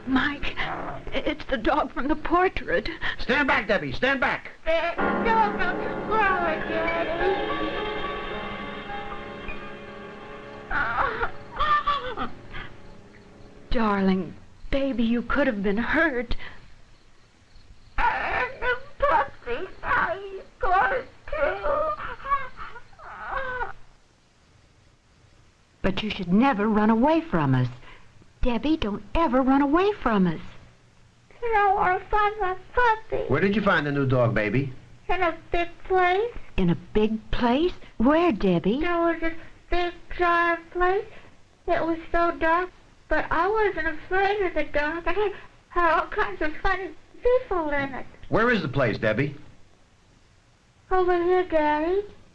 Mike, it's the dog from the portrait. Stand back, Debbie. Stand back. Don't cry, Daddy. Darling, baby, you could have been hurt. And the puppy, I got too. But you should never run away from us. Debbie, don't ever run away from us. I want to find my puppy. Where did you find the new dog, baby? In a big place. In a big place? Where, Debbie? There was this big giant place. It was so dark, but I wasn't afraid of the dark. I had all kinds of funny people in it. Where is the place, Debbie? Over here, Daddy.